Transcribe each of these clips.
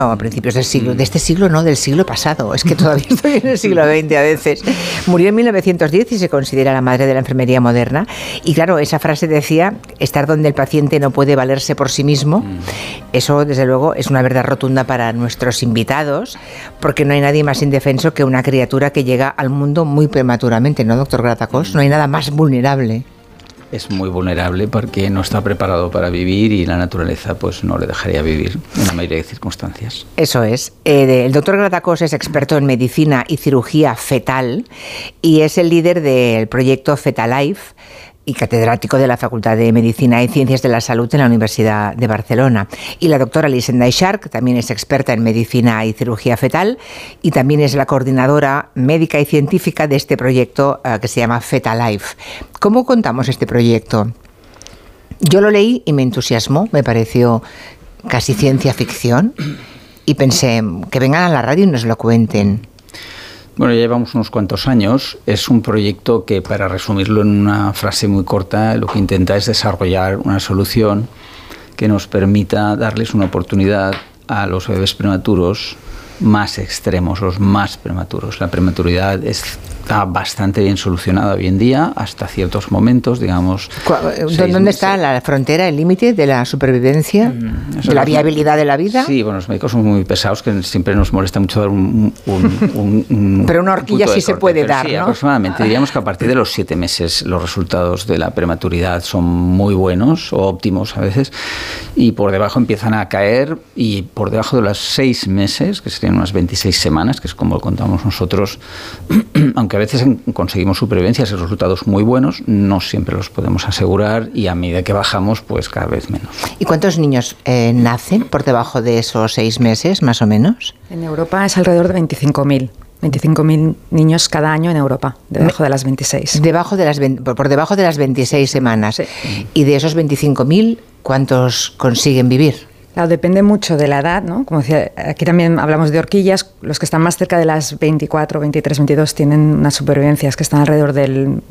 a principios del siglo, de este siglo no, del siglo pasado, es que todavía estoy en el siglo XX a veces. Murió en 1910 y se considera la madre de la enfermería moderna. Y claro, esa frase decía, estar donde el paciente no puede valerse por sí mismo. Eso, desde luego, es una verdad rotunda para nuestros invitados, porque no hay nadie más indefenso que una criatura que llega al mundo muy prematuramente, ¿no, doctor Gratacós? No hay nada más vulnerable. Es muy vulnerable porque no está preparado para vivir y la naturaleza pues no le dejaría vivir en la mayoría de circunstancias. Eso es. El doctor Gratacós es experto en medicina y cirugía fetal y es el líder del proyecto Fetalife y catedrático de la Facultad de Medicina y Ciencias de la Salud en la Universidad de Barcelona. Y la doctora Elisenda Ixart, que también es experta en medicina y cirugía fetal y también es la coordinadora médica y científica de este proyecto que se llama Fetalife. ¿Cómo contamos este proyecto? Yo lo leí y me entusiasmó, me pareció casi ciencia ficción y pensé que vengan a la radio y nos lo cuenten. Bueno, ya llevamos unos cuantos años. Es un proyecto que, para resumirlo en una frase muy corta, lo que intenta es desarrollar una solución que nos permita darles una oportunidad a los bebés prematuros más extremos, los más prematuros. La prematuridad está bastante bien solucionada hoy en día, hasta ciertos momentos, digamos. ¿Dónde está la frontera, el límite de la supervivencia, de la viabilidad de la vida? Sí, bueno, los médicos son muy pesados, que siempre nos molesta mucho dar pero una horquilla sí se puede dar, sí, ¿no? Aproximadamente. Diríamos que a partir de los 7 meses los resultados de la prematuridad son muy buenos o óptimos a veces, y por debajo empiezan a caer, y por debajo de los 6 meses, que serían unas 26 semanas, que es como lo contamos nosotros, aunque a veces conseguimos supervivencias y resultados muy buenos, no siempre los podemos asegurar, y a medida que bajamos, pues cada vez menos. ¿Y cuántos niños nacen por debajo de esos 6 meses, más o menos? En Europa es alrededor de 25.000. 25.000 niños cada año en Europa, debajo de las 26. Por debajo de las 26 semanas. Sí. Y de esos 25.000, ¿cuántos consiguen vivir? Claro, depende mucho de la edad, ¿no? Como decía, aquí también hablamos de horquillas. Los que están más cerca de las 24, 23, 22 tienen unas supervivencias que están alrededor del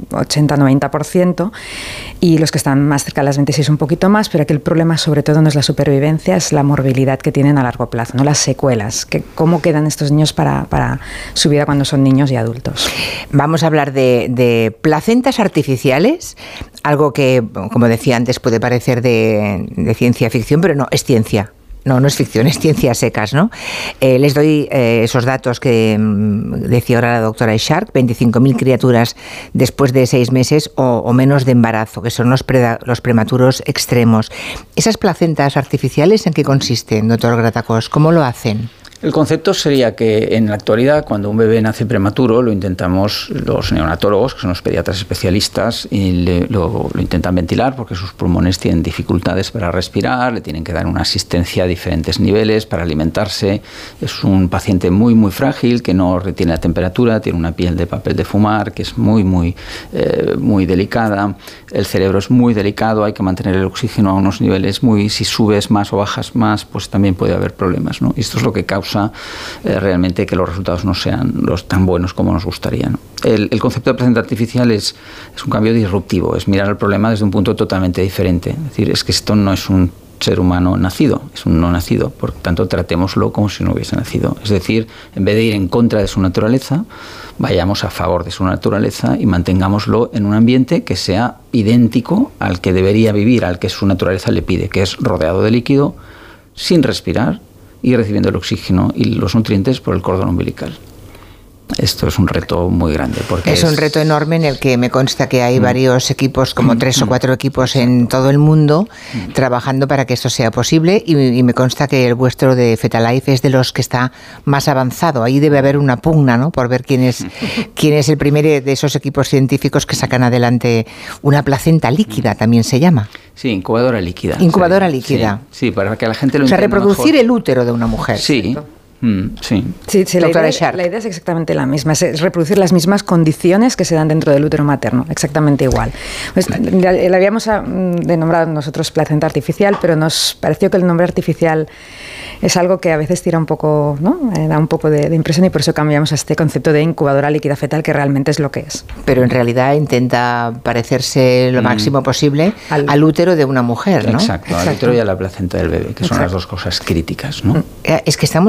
80-90%, y los que están más cerca de las 26 un poquito más, pero aquí el problema sobre todo no es la supervivencia, es la morbilidad que tienen a largo plazo, no las secuelas, cómo quedan estos niños para su vida cuando son niños y adultos. Vamos a hablar de placentas artificiales, algo que, como decía antes, puede parecer de ciencia ficción, pero no, es ciencia. No es ficción, es ciencia secas, ¿no? Les doy esos datos que decía ahora la doctora Ixart: 25.000 criaturas después de 6 meses o menos de embarazo, que son los prematuros extremos. ¿Esas placentas artificiales en qué consisten, doctor Gratacós? ¿Cómo lo hacen? El concepto sería que en la actualidad, cuando un bebé nace prematuro, lo intentamos, los neonatólogos, que son los pediatras especialistas, y lo intentan ventilar porque sus pulmones tienen dificultades para respirar, le tienen que dar una asistencia a diferentes niveles para alimentarse. Es un paciente muy, muy frágil, que no retiene la temperatura, tiene una piel de papel de fumar, que es muy delicada. El cerebro es muy delicado, hay que mantener el oxígeno a unos niveles si subes más o bajas más, pues también puede haber problemas, ¿no? Y esto es lo que causa realmente que los resultados no sean los tan buenos como nos gustaría, ¿no? El concepto de placenta artificial es un cambio disruptivo, es mirar el problema desde un punto totalmente diferente. Es decir, es que esto no es un ser humano nacido, es un no nacido, por tanto tratémoslo como si no hubiese nacido. Es decir, en vez de ir en contra de su naturaleza, vayamos a favor de su naturaleza y mantengámoslo en un ambiente que sea idéntico al que debería vivir, al que su naturaleza le pide, que es rodeado de líquido, sin respirar, y recibiendo el oxígeno y los nutrientes por el cordón umbilical. Esto es un reto muy grande. Porque es un reto enorme en el que me consta que hay varios equipos, como 3 o 4 equipos en todo el mundo, trabajando para que esto sea posible, y me consta que el vuestro de Fetalife es de los que está más avanzado. Ahí debe haber una pugna, ¿no?, por ver quién es el primero de esos equipos científicos que sacan adelante una placenta líquida, también se llama. Sí, incubadora líquida. Incubadora líquida. Sí, para que la gente lo entienda. O sea, reproducir mejor. El útero de una mujer. Sí. Sí, la idea es exactamente la misma, es reproducir las mismas condiciones que se dan dentro del útero materno, exactamente igual. Pues, la habíamos denominado nosotros placenta artificial, pero nos pareció que el nombre artificial es algo que a veces tira un poco, ¿no? Da un poco de impresión, y por eso cambiamos a este concepto de incubadora líquida fetal, que realmente es lo que es. Pero en realidad intenta parecerse lo máximo posible al útero de una mujer, ¿no? Exacto, al útero y a la placenta del bebé, que son las dos cosas críticas, ¿no? Es que estamos